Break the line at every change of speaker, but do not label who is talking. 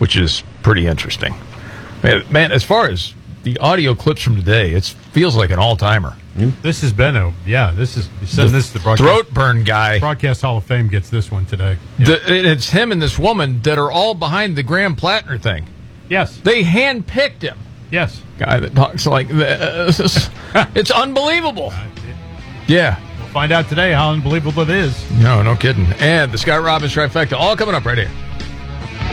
which is pretty interesting. Man, as far as the audio clips from today, it feels like an all-timer.
This has been you send this to the broadcast.
Throat burn guy.
Broadcast Hall of Fame gets this one today.
It's him and this woman that are all behind the Graham Plattner thing.
Yes.
They handpicked him.
Yes.
Guy that talks like this. It's unbelievable. Yeah.
We'll find out today how unbelievable it is.
No kidding. And the Scott Robbins trifecta, all coming up right here.